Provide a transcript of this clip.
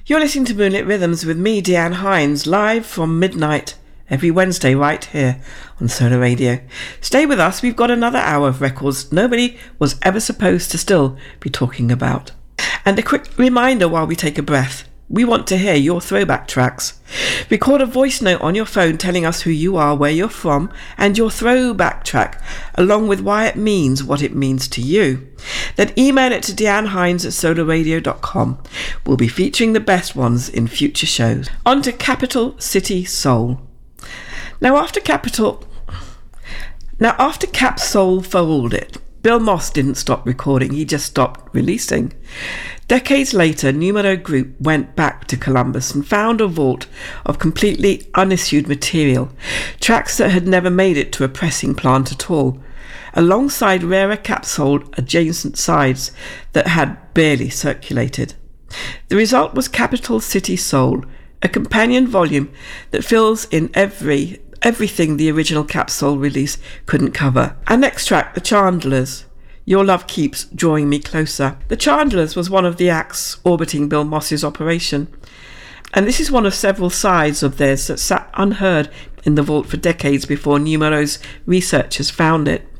You're listening to Moonlit Rhythms with me, Deanne Hines, live from midnight every Wednesday right here on Solar Radio. Stay with us, we've got another hour of records nobody was ever supposed to still be talking about. And a quick reminder while we take a breath. We want to hear your throwback tracks. Record a voice note on your phone telling us who you are, where you're from, and your throwback track, along with why it means what it means to you. Then email it to deannehines@solarradio.com. We'll be featuring the best ones in future shows. On to Capital City Soul. Now after Cap Soul folded, Bill Moss didn't stop recording, he just stopped releasing. Decades later, Numero Group went back to Columbus and found a vault of completely unissued material, tracks that had never made it to a pressing plant at all, alongside rarer Capsoul adjacent sides that had barely circulated. The result was Capital City Soul, a companion volume that fills in everything the original Capsoul release couldn't cover. Our next track, The Chandlers. Your Love Keeps Drawing Me Closer. The Chandlers was one of the acts orbiting Bill Moss's operation, and this is one of several sides of theirs that sat unheard in the vault for decades before Numero's researchers found it.